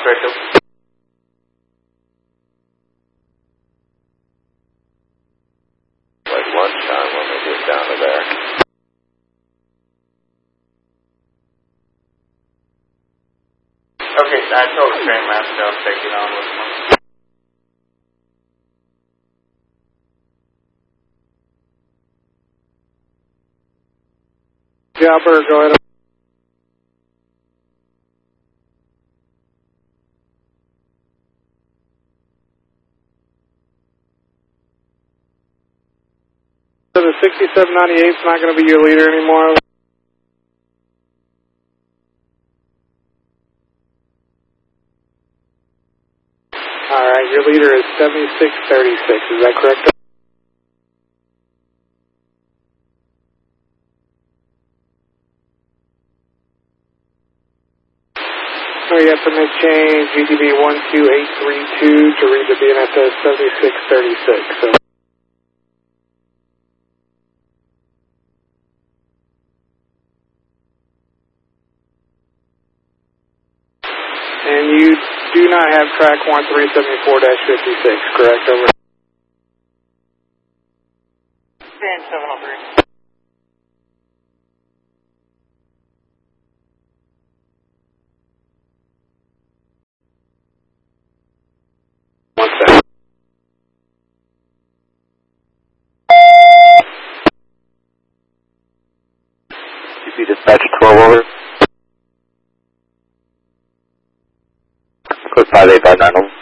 Rachel. Like lunchtime when they get down to there. Okay, I told train master I'll take it on with one. Jobber, go ahead. So the 6798 is not going to be your leader anymore? Alright, your leader is 7636, is that correct? We have permit change GTB 12832 to read the BNSS 7636. So. And you do not have track 1374-56, correct? Over. Stand 703. One second. UP dispatch 12 over. Code 5859 over.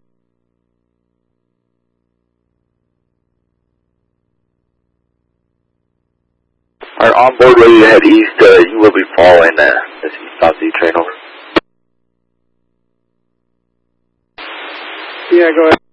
Our onboard ready to head east, you will be following this east-south-east train over. Yeah, go ahead.